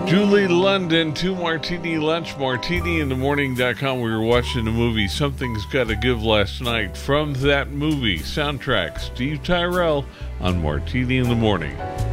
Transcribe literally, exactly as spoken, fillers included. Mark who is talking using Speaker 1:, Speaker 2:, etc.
Speaker 1: Julie London, Two Martini Lunch, martini in the morning dot com. We were watching the movie Something's Gotta Give last night. From that movie soundtrack, Steve Tyrell on Martini in the Morning.